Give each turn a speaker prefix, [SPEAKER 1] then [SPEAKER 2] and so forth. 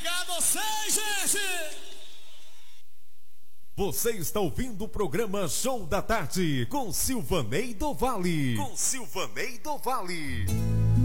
[SPEAKER 1] Obrigado a vocês, gente!
[SPEAKER 2] Você está ouvindo o programa Show da Tarde com Silvanei do Vale.